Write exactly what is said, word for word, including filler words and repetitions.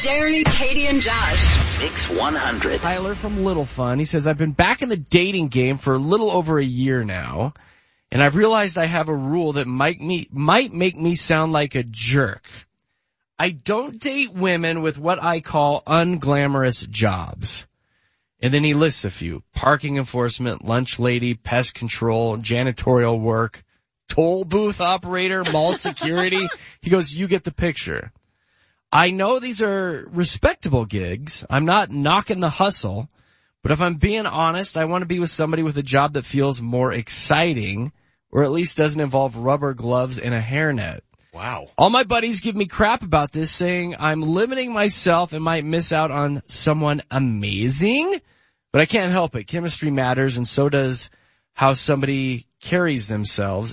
Jeremy, Katie, and Josh. Mix one hundred. Tyler from Little Fun. He says, I've been back in the dating game for a little over a year now, and I've realized I have a rule that might me might make me sound like a jerk. I don't date women with what I call unglamorous jobs. And then he lists a few. Parking enforcement, lunch lady, pest control, janitorial work, toll booth operator, mall security. He goes, you get the picture. I know these are respectable gigs. I'm not knocking the hustle. But if I'm being honest, I want to be with somebody with a job that feels more exciting, or at least doesn't involve rubber gloves and a hairnet. Wow. All my buddies give me crap about this, saying I'm limiting myself and might miss out on someone amazing. But I can't help it. Chemistry matters, and so does how somebody carries themselves.